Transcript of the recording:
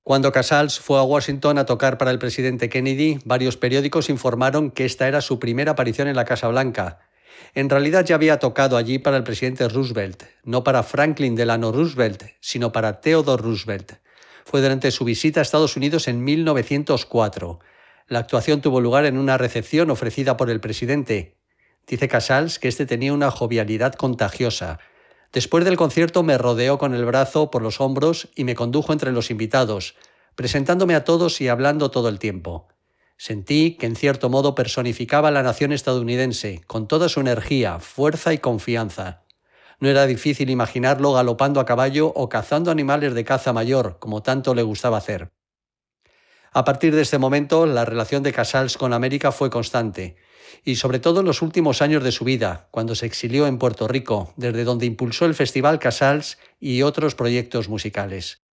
Cuando Casals fue a Washington a tocar para el presidente Kennedy, varios periódicos informaron que esta era su primera aparición en la Casa Blanca. En realidad ya había tocado allí para el presidente Roosevelt, no para Franklin Delano Roosevelt, sino para Theodore Roosevelt. Fue durante su visita a Estados Unidos en 1904. La actuación tuvo lugar en una recepción ofrecida por el presidente. Dice Casals que este tenía una jovialidad contagiosa. Después del concierto me rodeó con el brazo por los hombros y me condujo entre los invitados, presentándome a todos y hablando todo el tiempo. Sentí que en cierto modo personificaba a la nación estadounidense, con toda su energía, fuerza y confianza. No era difícil imaginarlo galopando a caballo o cazando animales de caza mayor, como tanto le gustaba hacer. A partir de este momento, la relación de Casals con América fue constante, y sobre todo en los últimos años de su vida, cuando se exilió en Puerto Rico, desde donde impulsó el Festival Casals y otros proyectos musicales.